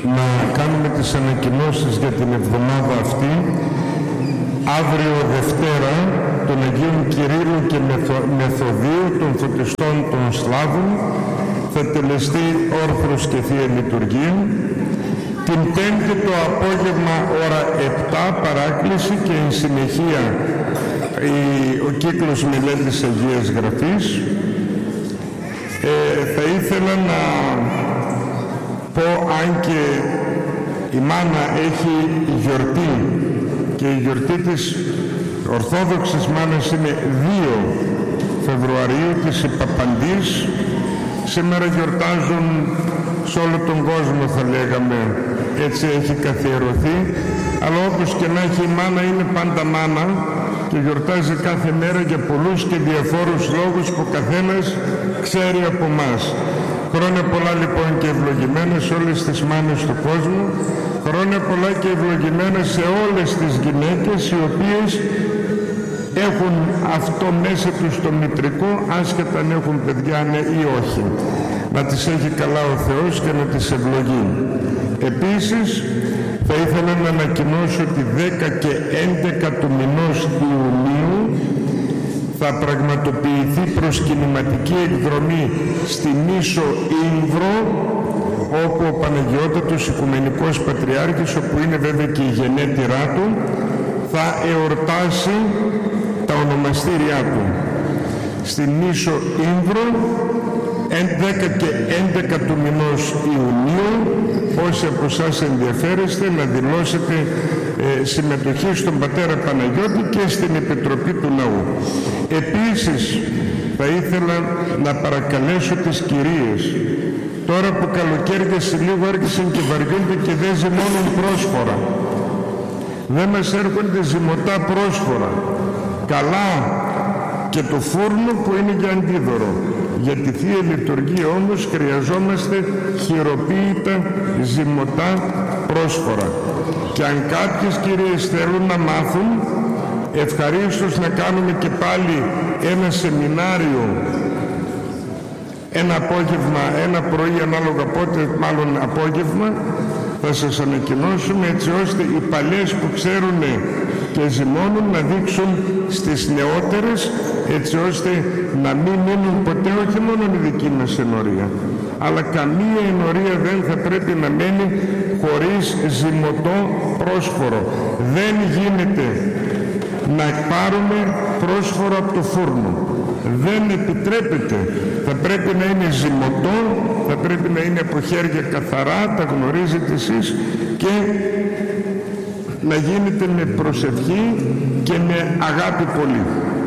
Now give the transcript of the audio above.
να κάνουμε τις ανακοινώσεις για την εβδομάδα αυτή. Αύριο Δευτέρα, των Αγίων Κυρίλλου και Μεθοδίου, των φωτιστών των Σλάβων, θα τελεστεί όρθρος και Θεία Λειτουργία. Την Πέμπτη το απόγευμα ώρα 7 παράκληση και εν συνεχεία ο κύκλος μελέτης Αγίας Γραφής. Θα ήθελα να πω, αν και η μάνα έχει γιορτή και η γιορτή της Ορθόδοξης μάνας είναι 2 Φεβρουαρίου, της Παπαντής. Σήμερα γιορτάζουν σε όλο τον κόσμο, θα λέγαμε, έτσι έχει καθιερωθεί, αλλά όπως και να έχει, η μάνα είναι πάντα μάνα και γιορτάζει κάθε μέρα για πολλούς και διαφόρους λόγους που ο καθένας ξέρει από μας. Χρόνια πολλά λοιπόν και ευλογημένα σε όλες τις μάνες του κόσμου, χρόνια πολλά και ευλογημένα σε όλες τις γυναίκες οι οποίες έχουν αυτό μέσα τους το μητρικό, άσχετα αν έχουν παιδιά ναι ή όχι. Να τις έχει καλά ο Θεός και να τις ευλογεί. Επίσης, θα ήθελα να ανακοινώσω ότι 10 και 11 του μηνός Ιουνίου θα πραγματοποιηθεί προσκυνηματική εκδρομή στη Νήσο Ήμβρο, όπου ο Παναγιώτατος Οικουμενικός Πατριάρχης, όπου είναι βέβαια και η γενέτειρά του, θα εορτάσει τα ονομαστήριά του. Στη Νήσο Ήμβρο, 10 και 11 του μηνός Ιουνίου, όσοι από εσάς ενδιαφέρεστε να δηλώσετε συμμετοχή στον Πατέρα Παναγιώτη και στην Επιτροπή του Ναού. Επίσης, θα ήθελα να παρακαλέσω τις κυρίες, τώρα που καλοκαίριασε λίγο, άρχισαν και βαριούνται και δεν ζυμώνουν πρόσφορα. Δεν μας έρχονται ζυμωτά πρόσφορα. Καλά και το φούρνο που είναι για αντίδωρο. Για τη Θεία Λειτουργία όμως χρειαζόμαστε χειροποίητα ζυμωτά πρόσφορα. Και αν κάποιες κυρίες θέλουν να μάθουν, ευχαρίστως να κάνουμε και πάλι ένα σεμινάριο, ένα απόγευμα, ένα πρωί, ανάλογα πότε, μάλλον απόγευμα, θα σας ανακοινώσουμε, έτσι ώστε οι παλιές που ξέρουν και ζυμώνουν να δείξουν στις νεότερες, έτσι ώστε να μην μείνουν ποτέ, όχι μόνο η δική μας ενορία, αλλά καμία ενορία δεν θα πρέπει να μένει χωρίς ζυμωτό πρόσφορο. Δεν γίνεται να πάρουμε πρόσφορο από το φούρνο. Δεν επιτρέπεται. Θα πρέπει να είναι ζυμωτό, θα πρέπει να είναι από χέρια καθαρά, τα γνωρίζετε εσείς, και να γίνεται με προσευχή και με αγάπη πολύ.